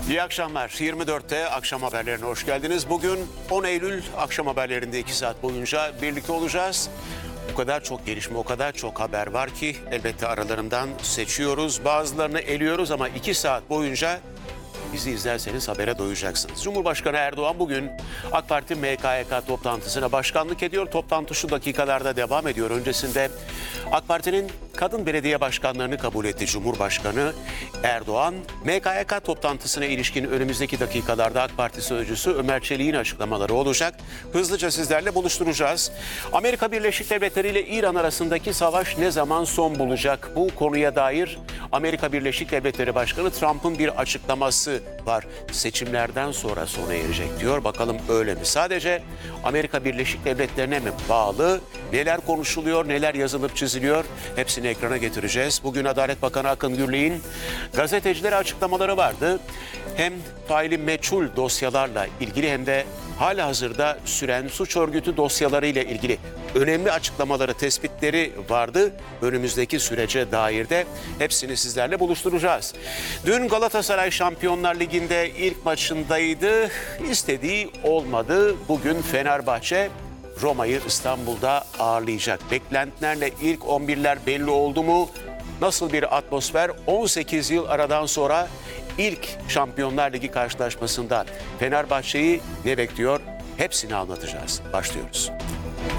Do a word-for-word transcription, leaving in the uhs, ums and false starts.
İyi akşamlar. yirmi dörtte akşam haberlerine hoş geldiniz. Bugün on Eylül akşam haberlerinde iki saat boyunca birlikte olacağız. O kadar çok gelişme, o kadar çok haber var ki elbette aralarından seçiyoruz. Bazılarını eliyoruz ama iki saat boyunca bizi izlerseniz habere doyacaksınız. Cumhurbaşkanı Erdoğan bugün AK Parti M K Y K toplantısına başkanlık ediyor. Toplantı şu dakikalarda devam ediyor. Öncesinde AK Parti'nin kadın belediye başkanlarını kabul etti Cumhurbaşkanı Erdoğan. M K Y K toplantısına ilişkin önümüzdeki dakikalarda AK Parti sözcüsü Ömer Çelik'in açıklamaları olacak. Hızlıca sizlerle buluşturacağız. Amerika Birleşik Devletleri ile İran arasındaki savaş ne zaman son bulacak? Bu konuya dair Amerika Birleşik Devletleri Başkanı Trump'ın bir açıklaması var. Seçimlerden sonra sona erecek diyor. Bakalım öyle mi? Sadece Amerika Birleşik Devletleri'ne mi bağlı? Neler konuşuluyor, neler yazılıp çiziliyor? Hepsini ekrana getireceğiz. Bugün Adalet Bakanı Akın Gürley'in gazetecilere açıklamaları vardı. Hem faili meçhul dosyalarla ilgili hem de halihazırda süren suç örgütü dosyalarıyla ilgili önemli açıklamaları, tespitleri vardı. Önümüzdeki sürece dair de hepsini sizlerle buluşturacağız. Dün Galatasaray Şampiyonlar Ligi'nde ilk maçındaydı. İstediği olmadı. Bugün Fenerbahçe Roma'yı İstanbul'da ağırlayacak. Beklentilerle ilk on birler belli oldu mu? Nasıl bir atmosfer? on sekiz yıl aradan sonra ilk Şampiyonlar Ligi karşılaşmasında Fenerbahçe'yi ne bekliyor? Hepsini anlatacağız. Başlıyoruz.